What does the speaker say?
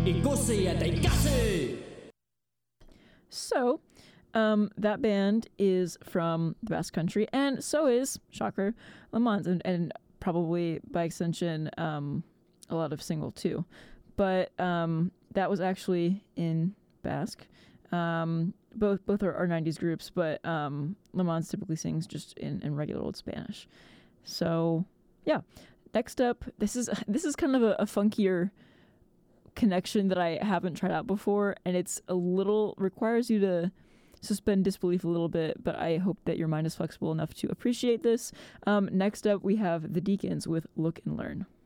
So, that band is from the Basque Country, and so is, shocker, Le Mans, and probably by extension, a lot of Single too. But that was actually in Basque. Both are 90s groups, but Le Mans typically sings just in regular old Spanish. So, yeah. Next up, this is kind of a funkier connection that I haven't tried out before, and it's requires you to suspend disbelief a little bit, but I hope that your mind is flexible enough to appreciate this. Next up, we have The Deacons with Look and Learn.